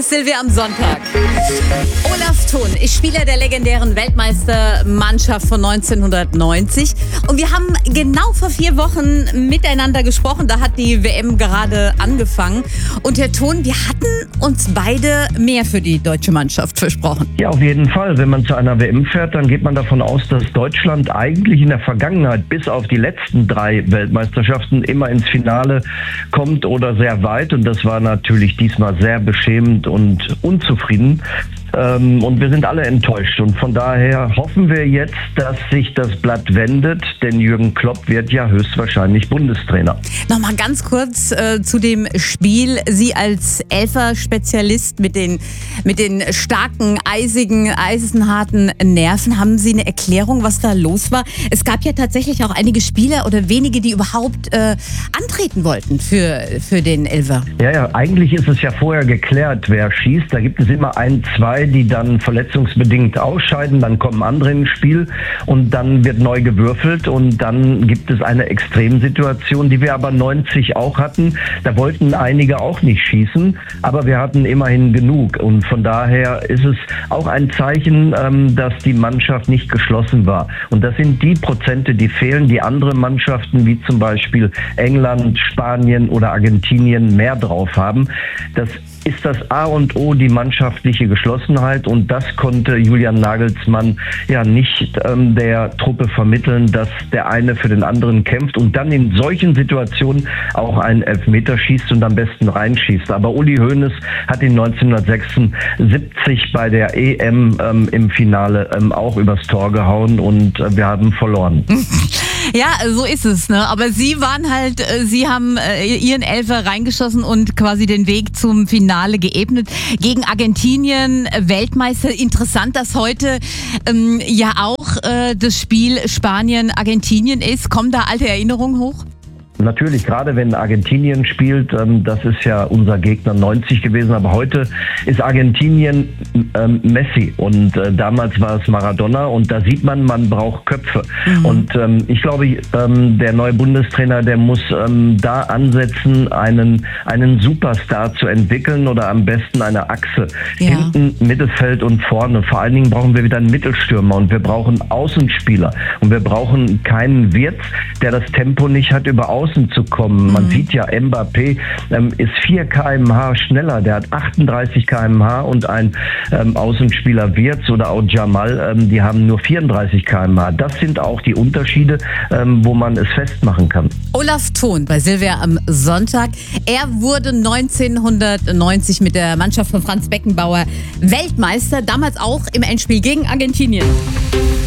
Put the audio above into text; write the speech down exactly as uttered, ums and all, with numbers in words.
ist Silvia am Sonntag. Olaf Thon ist Spieler der legendären Weltmeistermannschaft von neunzehnhundertneunzig. Und wir haben genau vor vier Wochen miteinander gesprochen. Da hat die W M gerade angefangen. Und Herr Thon, wir hatten uns beide mehr für die deutsche Mannschaft versprochen. Ja, auf jeden Fall. Wenn man zu einer W M fährt, dann geht man davon aus, dass Deutschland eigentlich in der Vergangenheit bis auf die letzten drei Weltmeisterschaften immer ins Finale kommt oder sehr weit. Und das war natürlich diesmal sehr beschämend und unzufrieden. Ähm, und wir sind alle enttäuscht. Und von daher hoffen wir jetzt, dass sich das Blatt wendet, denn Jürgen Klopp wird ja höchstwahrscheinlich Bundestrainer. Nochmal ganz kurz äh, zu dem Spiel. Sie als Elfer-Spezialist mit den, mit den starken, eisigen, eisenharten Nerven, haben Sie eine Erklärung, was da los war? Es gab ja tatsächlich auch einige Spieler oder wenige, die überhaupt äh, antreten wollten für, für den Elfer. Ja, ja, eigentlich ist es ja vorher geklärt, wer schießt. Da gibt es immer ein, zwei, die dann verletzungsbedingt ausscheiden, dann kommen andere ins Spiel und dann wird neu gewürfelt und dann gibt es eine Extremsituation, die wir aber neunzig auch hatten. Da wollten einige auch nicht schießen, aber wir hatten immerhin genug und von daher ist es auch ein Zeichen, dass die Mannschaft nicht geschlossen war. Und das sind die Prozente, die fehlen, die andere Mannschaften wie zum Beispiel England, Spanien oder Argentinien mehr drauf haben. Das ist das A und O, die mannschaftliche Geschlossenheit, und das konnte Julian Nagelsmann ja nicht ähm, der Truppe vermitteln, dass der eine für den anderen kämpft und dann in solchen Situationen auch einen Elfmeter schießt und am besten reinschießt. Aber Uli Hoeneß hat ihn neunzehnhundertsechsundsiebzig bei der E M ähm, im Finale ähm, auch übers Tor gehauen und äh, wir haben verloren. Ja, so ist es, ne? Aber Sie waren halt, äh, Sie haben äh, Ihren Elfer reingeschossen und quasi den Weg zum Finale geebnet. Gegen Argentinien, äh, Weltmeister. Interessant, dass heute ähm, ja auch äh, das Spiel Spanien-Argentinien ist. Kommen da alte Erinnerungen hoch? Natürlich, gerade wenn Argentinien spielt, ähm, das ist ja unser Gegner neunzig gewesen, aber heute ist Argentinien ähm, Messi und äh, damals war es Maradona und da sieht man, man braucht Köpfe. Mhm. Und ähm, ich glaube, ähm, der neue Bundestrainer, der muss ähm, da ansetzen, einen, einen Superstar zu entwickeln oder am besten eine Achse. Ja. Hinten, Mittelfeld und vorne. Vor allen Dingen brauchen wir wieder einen Mittelstürmer und wir brauchen Außenspieler und wir brauchen keinen Wirtz, der das Tempo nicht hat, über Außen zu kommen. Man mhm. sieht ja, Mbappé ähm, ist vier Kilometer pro Stunde schneller. Der hat achtunddreißig Kilometer pro Stunde und ein ähm, Außenspieler Wirtz oder auch Jamal, ähm, die haben nur vierunddreißig Kilometer pro Stunde. Das sind auch die Unterschiede, ähm, wo man es festmachen kann. Olaf Thon bei Silvia am Sonntag. Er wurde neunzehnhundertneunzig mit der Mannschaft von Franz Beckenbauer Weltmeister, damals auch im Endspiel gegen Argentinien.